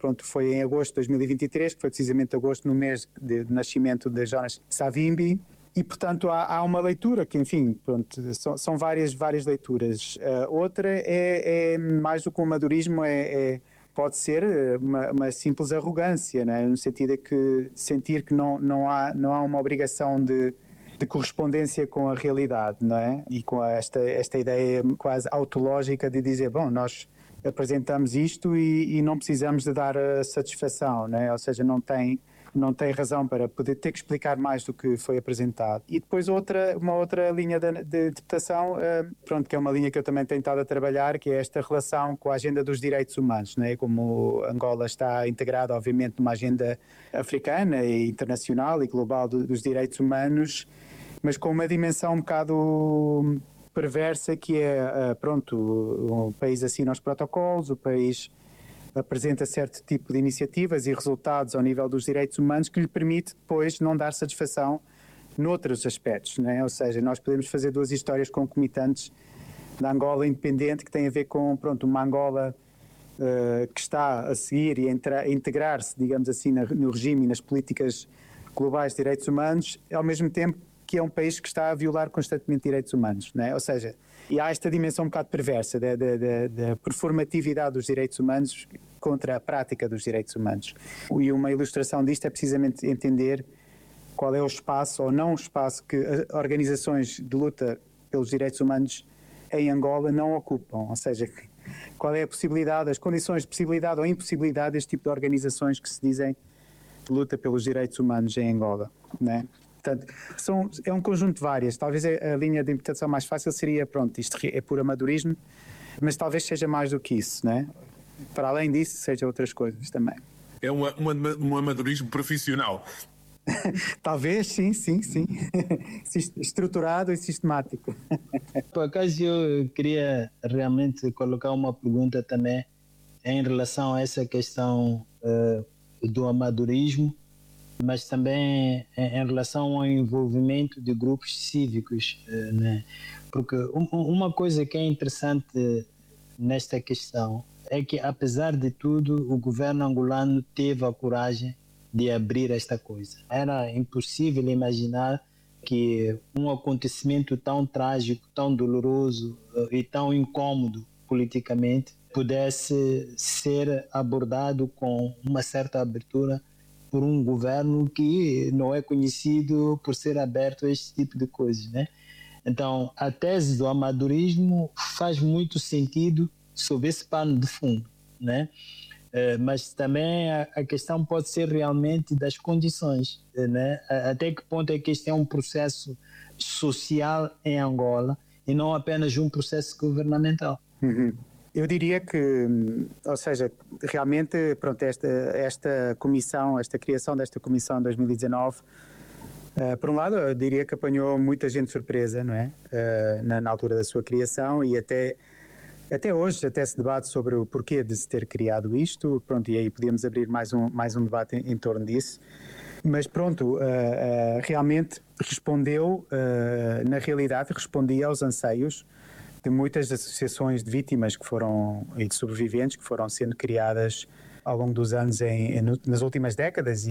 pronto, foi em agosto de 2023, que foi precisamente agosto, no mês de nascimento de Jonas Savimbi. E, portanto, há uma leitura que, enfim, pronto, são várias leituras. Outra é mais do que um amadorismo, pode ser uma simples arrogância, né? No sentido de que sentir que não há uma obrigação de correspondência com a realidade, não é? E com esta ideia quase autológica de dizer, bom, nós apresentamos isto e não precisamos de dar a satisfação, não é? Ou seja, não tem razão para poder ter que explicar mais do que foi apresentado. E depois uma outra linha de interpretação, pronto, que é uma linha que eu também tenho estado a trabalhar, que é esta relação com a agenda dos direitos humanos, né? Como Angola está integrada, obviamente, numa agenda africana e internacional e global dos direitos humanos, mas com uma dimensão um bocado perversa, que é, pronto, o país assina os protocolos, o país apresenta certo tipo de iniciativas e resultados ao nível dos direitos humanos que lhe permite depois não dar satisfação noutros aspectos, né? Ou seja, nós podemos fazer duas histórias concomitantes da Angola independente, que tem a ver com, pronto, uma Angola que está a seguir e a integrar-se, digamos assim, no regime e nas políticas globais de direitos humanos, ao mesmo tempo que é um país que está a violar constantemente direitos humanos, né? Ou seja, e há esta dimensão um bocado perversa da performatividade dos direitos humanos contra a prática dos direitos humanos. E uma ilustração disto é precisamente entender qual é o espaço ou não o espaço que organizações de luta pelos direitos humanos em Angola não ocupam. Ou seja, qual é a possibilidade, as condições de possibilidade ou impossibilidade deste tipo de organizações que se dizem de luta pelos direitos humanos em Angola, né? Portanto, é um conjunto de várias. Talvez a linha de interpretação mais fácil seria, pronto, isto é puro amadorismo, mas talvez seja mais do que isso, né? Para além disso, seja outras coisas também. É um amadorismo profissional. Talvez, sim. Estruturado e sistemático. Por acaso eu queria realmente colocar uma pergunta também em relação a essa questão do amadorismo, mas também em relação ao envolvimento de grupos cívicos, né? Porque uma coisa que é interessante nesta questão é que, apesar de tudo, o governo angolano teve a coragem de abrir esta coisa. Era impossível imaginar que um acontecimento tão trágico, tão doloroso e tão incômodo politicamente pudesse ser abordado com uma certa abertura por um governo que não é conhecido por ser aberto a este tipo de coisas, né? Então, a tese do amadorismo faz muito sentido sob esse pano de fundo, né? Mas também a questão pode ser realmente das condições, né? Até que ponto é que este é um processo social em Angola e não apenas um processo governamental. Uhum. Eu diria que, ou seja, realmente, pronto, esta comissão, esta criação desta comissão em 2019, por um lado, eu diria que apanhou muita gente de surpresa, não é? Na altura da sua criação, e até hoje até se debate sobre o porquê de se ter criado isto, pronto, e aí podíamos abrir mais um debate em torno disso. Mas pronto, realmente respondeu, na realidade, respondia aos anseios de muitas associações de vítimas e de sobreviventes que foram sendo criadas ao longo dos anos nas últimas décadas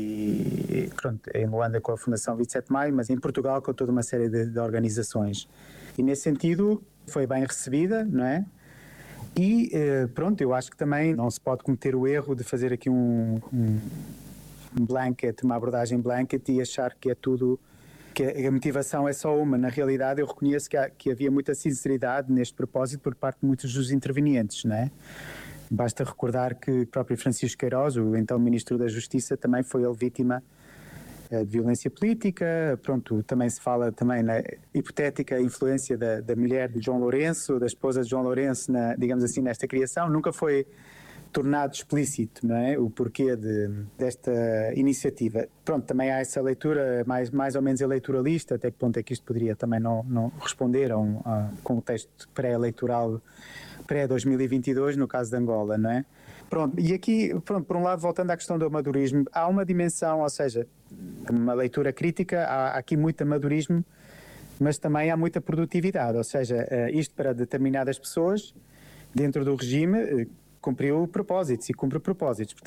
e pronto, em Luanda com a Fundação 27 de Maio, mas em Portugal com toda uma série de organizações. E nesse sentido foi bem recebida, não é? E pronto, eu acho que também não se pode cometer o erro de fazer aqui um blanket, uma abordagem blanket e achar que é tudo, que a motivação é só uma. Na realidade eu reconheço que havia muita sinceridade neste propósito por parte de muitos dos intervenientes, não é? Basta recordar que o próprio Francisco Queiroz, o então Ministro da Justiça, também foi ele vítima de violência política. Pronto, também se fala também na hipotética influência da mulher de João Lourenço, da esposa de João Lourenço, digamos assim, nesta criação. Nunca foi tornado explícito, não é? O porquê desta iniciativa. Pronto, também há essa leitura mais ou menos eleitoralista, até que ponto é que isto poderia também não responder a um contexto pré-eleitoral, pré-2022, no caso de Angola, não é? Pronto, e aqui, pronto, por um lado, voltando à questão do amadorismo, há uma dimensão, ou seja, uma leitura crítica, há aqui muito amadorismo, mas também há muita produtividade, ou seja, isto para determinadas pessoas, dentro do regime, cumpriu propósitos e cumpre propósitos.